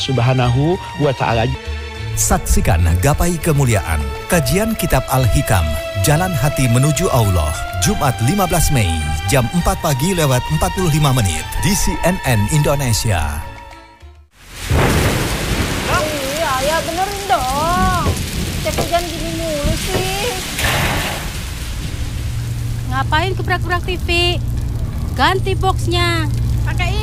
Subhanahu wa Ta'ala. Saksikan Gapai Kemuliaan, kajian Kitab Al-Hikam, Jalan Hati Menuju Allah, Jumat 15 Mei, jam 4 pagi lewat 45 menit di CNN Indonesia. Iya, ya benerin dong. Cek hujan gini mulu sih. Ngapain gebrak-gebrak TV? Ganti boxnya. Pakai